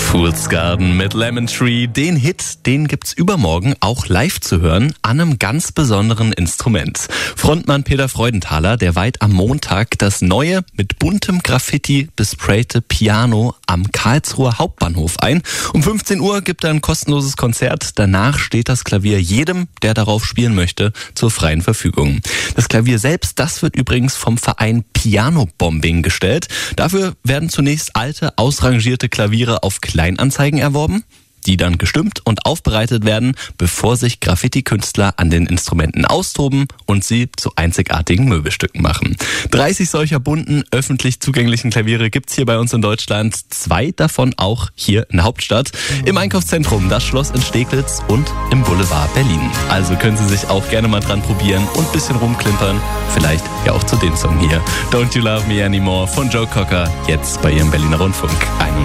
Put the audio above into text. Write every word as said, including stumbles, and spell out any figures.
Fool's Garden mit Lemon Tree. Den Hit, den gibt's übermorgen auch live zu hören an einem ganz besonderen Instrument. Frontmann Peter Freudenthaler, der weiht am Montag das neue, mit buntem Graffiti besprayte Piano am Karlsruher Hauptbahnhof ein. Um fünfzehn Uhr gibt er ein kostenloses Konzert. Danach steht das Klavier jedem, der darauf spielen möchte, zur freien Verfügung. Das Klavier selbst, das wird übrigens vom Verein Piano Bombing gestellt. Dafür werden zunächst alte, ausrangierte Klaviere auf Kleinanzeigen erworben, die dann gestimmt und aufbereitet werden, bevor sich Graffiti-Künstler an den Instrumenten austoben und sie zu einzigartigen Möbelstücken machen. dreißig solcher bunten, öffentlich zugänglichen Klaviere gibt's hier bei uns in Deutschland. Zwei davon auch hier in der Hauptstadt. Im Einkaufszentrum Das Schloss in Steglitz und im Boulevard Berlin. Also können Sie sich auch gerne mal dran probieren und ein bisschen rumklimpern. Vielleicht ja auch zu dem Song hier. Don't You Love Me Anymore von Joe Cocker. Jetzt bei Ihrem Berliner Rundfunk einundneunzig